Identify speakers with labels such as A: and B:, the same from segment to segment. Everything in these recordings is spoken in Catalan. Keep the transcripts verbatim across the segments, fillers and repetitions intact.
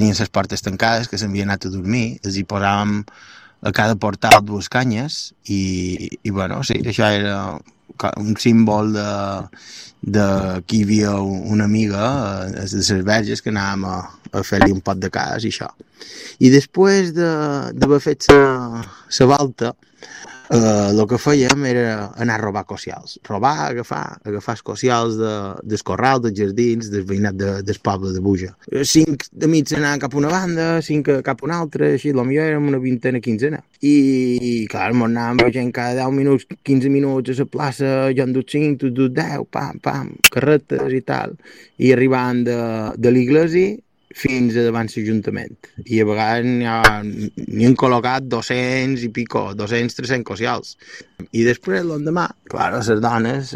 A: tenien les portes tancades, que s'havien anat a dormir, els hi posàvem a cada portal dues canyes i, i bueno, sí, això era un símbol de, de que hi havia una amiga de les verges que anàvem a, a fer-li un pot de cas i això. I després d'haver fet la volta, Uh, el que fèiem era anar a robar cocials. Robar, agafar, agafar els cocials de, del corral, dels jardins, del veïnat de, del poble de Buja. Cinc amics anaven cap a una banda, cinc cap a una altra, així, potser érem una vintena, quinzena. I, i clar, ens anàvem veient cada deu minuts, quinze minuts a la plaça, jo en dut cinc, tu dut deu, pam, pam, carretes i tal. I arribant de, de l'església fins a davant l'Ajuntament. I a vegades n'hi ha, n'hi han col·locat dos-cents i pico, dos-cents, tres-cents cocials. I després, l'endemà, clar, les dones,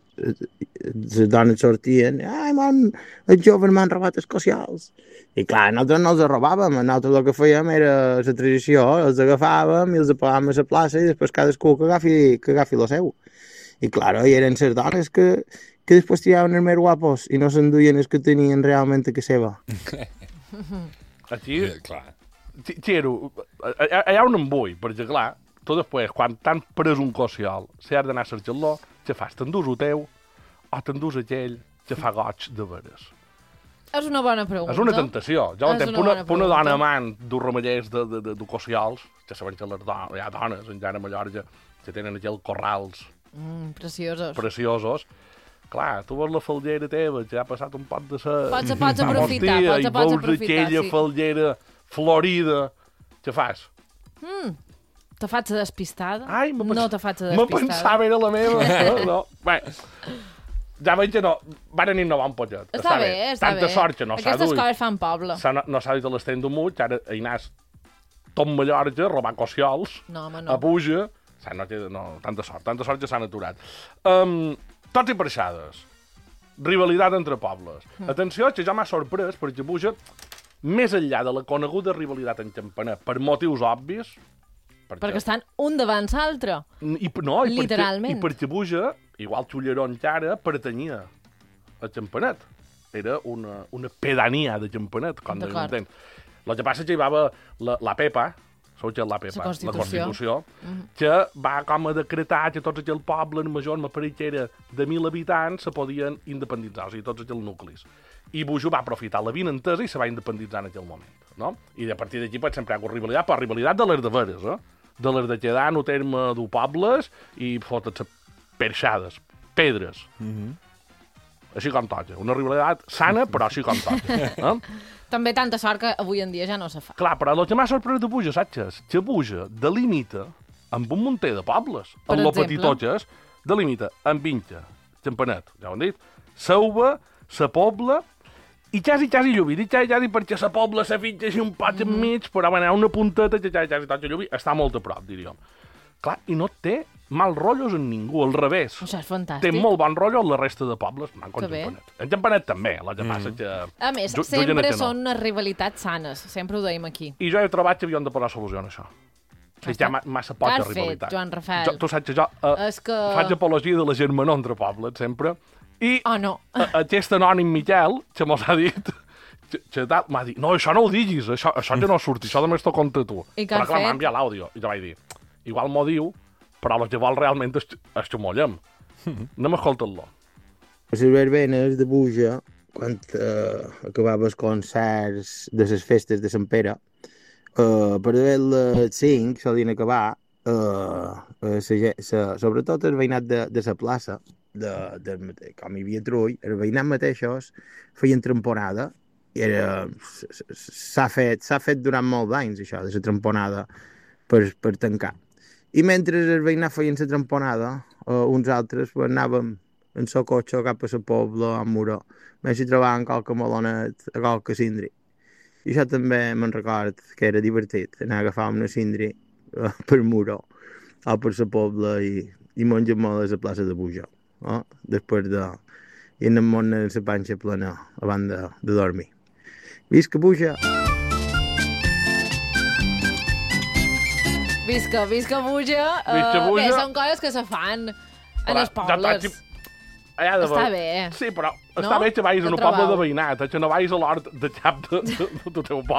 A: les dones sortien, ai, man, els joves m'han robat els cocials. I clar, nosaltres no els robàvem, nosaltres el que fèiem era la tradició, els agafàvem i els apagàvem a la plaça i després cadascú que agafi, que agafi lo seu. I clar, hi eren les dones que que després tiraven els més guapos i no s'enduien els que tenien realment a casa seva.
B: Aquí, clar. Xero, hi ha un embull, perquè clar, tu després, quan t'han pres un cocial, si has d'anar a cercar-lo, què fas? T'endús el teu o t'endús aquell que fa goig de veres?
C: És una bona pregunta.
B: És una tentació. Jo entenc, una,
C: una,
B: una dona amant d'un ramallers de, de, de, de cocials, ja saben que les dones, hi ha dones, encara a Mallorca, que tenen aquells corrals
C: mm, preciosos.
B: preciosos. Clar, tu veus la faldera teva, que ha passat un pot de ser...
C: Pots, pots aprofitar,
B: hòstia,
C: pots, pots aprofitar,
B: i veus aquella
C: sí.
B: faldera florida. Què fas?
C: Mm, te faig a despistada?
B: Ai,
C: no te faig a despistada.
B: Me pensava era la meva. no, no. Bé, ja veig que no. Van innovar un poquet.
C: Està, està bé, bé, està
B: Tanta
C: bé.
B: sort que no s'ha duit.
C: Aquestes coses fan poble.
B: No, no s'ha dit a l'esteny d'un muig, ara hi anàs tot Mallorca, robar cociols,
C: no, home, no.
B: a Puja. No, no, tanta sort, tanta sort que s'han aturat. Um, Tots i parxades. Rivalitat entre pobles. Mm. Atenció, que ja m'ha sorprès, perquè Puja, més enllà de la coneguda rivalitat en Campanet, per motius obvis...
C: Perquè, perquè estan un davant l'altre.
B: I, no, i
C: literalment.
B: Perquè, I perquè Puja, igual Xulleró encara, pertanyia a Campanet. Era una, una pedania de Campanet, com d'entén. El que passa és que hi va haver la, la Pepa, sabeu què és la Pepa?
C: La Constitució.
B: La Constitució,
C: mm-hmm.
B: que va com a decretar que tots aquells pobles majors, me pareix que era de mil habitants, se podien independitzar, o sigui, tots aquells nuclis. I Bujo va aprofitar la vinentesa i se va independitzar en aquell moment, no? I a partir d'aquí pot sempre hi ha hagut rivalitat, però rivalitat de les de veres, eh? De les de quedar en el terme d'un pobles i fotre-se perxades, pedres.
D: Mm-hmm.
B: Així com toca. Una rivalitat sana, però així com toca. Eh?
C: També tanta sort que avui en dia ja no se fa.
B: Clar, però el que m'ha sorprès de Puja, saps què és? Que Puja delimita amb un munter de pobles.
C: Per
B: amb lo
C: exemple?
B: petitó que és, delimita amb Vinca, Campanet, ja ho han dit, Sauva, Sa Pobla i quasi, quasi Llubí. Dic quasi, quasi perquè Sa Pobla s'ha fet així un poc
C: Mm-hmm.
B: enmig, però bueno, una punteta que quasi, quasi toca Llubí. Està molt a prop, diríem. Clar, i no té mal rotllos en ningú, al revés.
C: Això és fantàstic.
B: Té molt bon rotllo amb la resta de pobles, manco en
C: Que bé.
B: Campanet. En Campanet també, la que
D: Mm.
B: passa que...
C: A més,
B: Ju-
C: sempre
B: Juliana que no.
C: són unes rivalitats sanes, sempre ho dèiem aquí.
B: I jo he trobat que havíem de posar solució a això. Que hi ha ma- massa poca
C: Què has fet,
B: rivalitat.
C: Joan Rafael?
B: Jo, tu saps que jo uh,
C: És que...
B: faig apologia de la germanor entre pobles, sempre. I
C: Oh, no.
B: a, aquest anònim Miquel, que mos ha dit, que, que tal, m'ha dit, no, això no ho diguis, això, això ja no surti, això només t'ho conta tu.
C: I què
B: Però
C: has
B: clar,
C: fet?
B: m'ha enviat l'àudio. I jo vaig dir, igual m'ho diu, però el que vol realment és, és que mollem. Anem a escoltar-lo.
A: A les verbenes de Buja, quan uh, acabava els concerts de les festes de Sant Pere, uh, per haver les cinc solien acabar, uh, uh, sa, sa, sobretot el veïnat de, de la plaça, de, de, com hi havia trull, els veïnats mateixos feien tramponada, i era, s'ha fet, s'ha fet durant molts anys, això, de la tramponada per, per tancar. I mentre els veïnats feien la tramponada, uh, uns altres pues, anàvem en el cotxe cap a la pobla, a Muró, més si trobàvem qualque malonet, a qualque cindri. I això també me'n record que era divertit, anar a agafar una cindri uh, per Muró, o per la pobla, i, i menjar molt a la plaça de Buja. No? Després de... I anem molt a la panxa plena abans de, de dormir. Visca Buja!
C: Visca, visca Buja.
B: Visca
C: Uh,
B: Buja.
C: Bé, són coses que se fan en
B: Però,
C: els pobles.
B: ja, allà de
C: Està
B: ver-
C: bé.
B: Sí, però
C: No?
B: està bé que vagis a
C: Què
B: un poble
C: trobeu?
B: de veïnat, eh, que no vagis a l'hort de cap de, de, de, de teu poble.